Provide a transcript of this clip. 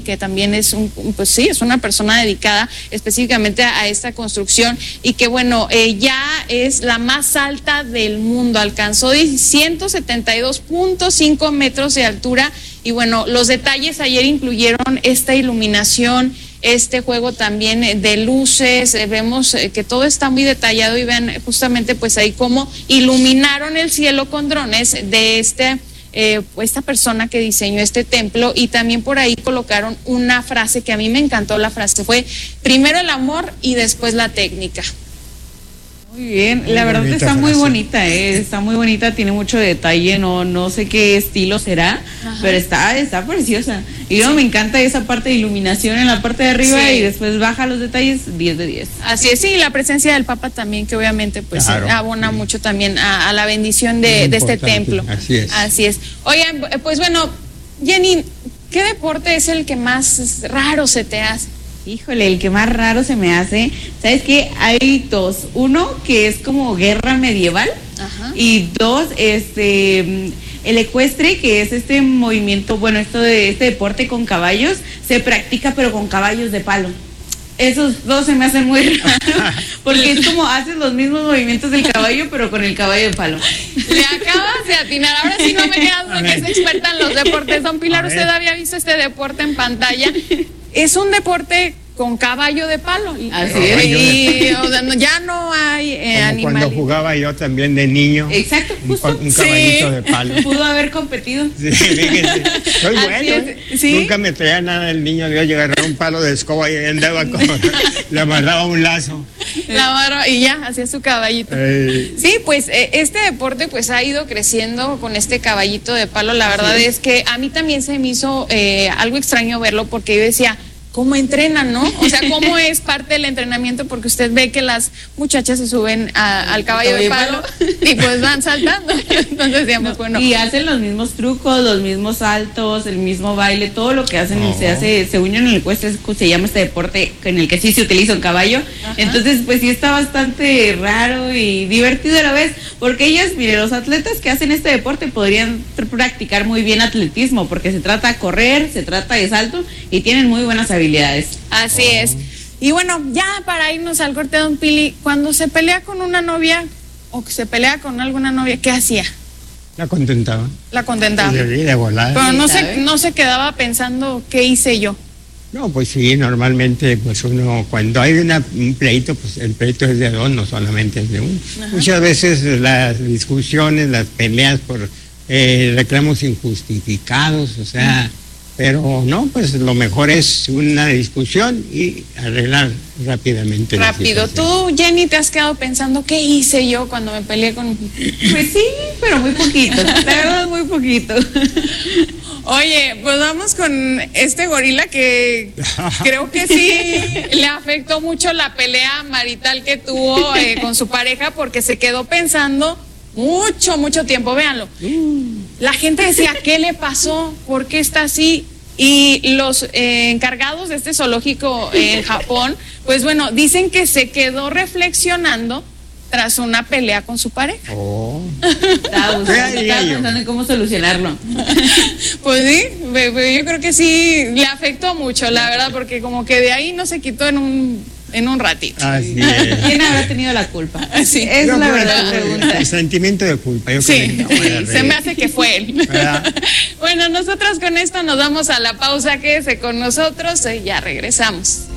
que también es pues sí, es una persona dedicada específicamente a esta construcción y que bueno, ya es la más alta del mundo, alcanzó 172.5 metros de altura y bueno, los detalles ayer incluyeron esta iluminación, este juego también de luces, vemos que todo está muy detallado y vean justamente pues ahí cómo iluminaron el cielo con drones de esta persona que diseñó este templo y también por ahí colocaron una frase que a mí me encantó, la frase fue primero el amor y después la técnica. Muy bien, la verdad está muy bonita, está muy bonita, tiene mucho detalle, no sé qué estilo será, ajá, pero está preciosa. Y luego me encanta esa parte de iluminación en la parte de arriba, sí, y después baja los detalles, 10 de 10. Así es, sí, la presencia del Papa también, que obviamente pues claro, abona sí, mucho también a la bendición de este templo. Así es. Así es. Oigan, pues bueno, Jenny, ¿qué deporte es el que más raro se te hace? Híjole, el que más raro se me hace, ¿sabes qué? Hay dos, uno que es como guerra medieval, ajá, y dos, el ecuestre, que es este movimiento, bueno, este deporte con caballos, se practica pero con caballos de palo. Esos dos se me hacen muy raros, porque es como haces los mismos movimientos del caballo, pero con el caballo de palo. Le acabas de atinar, ahora sí no me quedas porque es experta en los deportes. Don Pilar, ¿usted había visto este deporte en pantalla? Es un deporte con caballo de palo. Así es. Y ya no hay animales. Cuando jugaba yo también de niño. Exacto, justo. Un caballito sí, de palo. Pudo haber competido. Sí, fíjese. Soy bueno. ¿Sí? Nunca me traía nada el niño. Yo agarraba un palo de escoba y andaba como le amarraba un lazo. Y ya, hacía su caballito. Sí, pues este deporte pues ha ido creciendo con este caballito de palo. La verdad es que a mí también se me hizo algo extraño verlo porque yo decía, ¿cómo entrenan, no? O sea, ¿cómo es parte del entrenamiento? Porque usted ve que las muchachas se suben al caballo de palo y pues van saltando. Entonces, digamos, bueno. Y hacen los mismos trucos, los mismos saltos, el mismo baile, todo lo que hacen se unen en el ecuestre, se llama este deporte en el que sí se utiliza un caballo. Ajá. Entonces, pues sí está bastante raro y divertido a la vez, porque ellas, mire, los atletas que hacen este deporte podrían practicar muy bien atletismo, porque se trata de correr, se trata de salto y tienen muy buenas habilidades. Así es. Y bueno, ya para irnos al corte, don Pili, cuando se pelea con una novia o que se pelea con alguna novia, ¿qué hacía? La contentaba. La contentaba. De volada. Pero no se quedaba pensando, ¿qué hice yo? No, pues sí, normalmente pues uno, cuando hay un pleito, pues el pleito es de dos, no solamente es de uno. Ajá. Muchas veces las discusiones, las peleas por reclamos injustificados, o sea, pero no, pues lo mejor es una discusión y arreglar rápidamente. Rápido. ¿Tú, Jenny, te has quedado pensando qué hice yo cuando me peleé con...? Pues sí, pero muy poquito, la verdad muy poquito. Oye, pues vamos con este gorila que creo que sí le afectó mucho la pelea marital que tuvo con su pareja porque se quedó pensando mucho tiempo, véanlo. La gente decía, ¿qué le pasó? ¿Por qué está así? Y los encargados de este zoológico en Japón, pues bueno, dicen que se quedó reflexionando tras una pelea con su pareja. Estaba pensando en cómo solucionarlo. Pues sí, yo creo que sí le afectó mucho, la verdad, porque como que de ahí no se quitó en un ratito. Así es. ¿Quién habrá tenido la culpa? Sí. Es la verdad pregunta. El sentimiento de culpa. Yo sí, se me hace que fue él. Bueno, nosotros con esto nos vamos a la pausa. Quédese con nosotros y ya regresamos.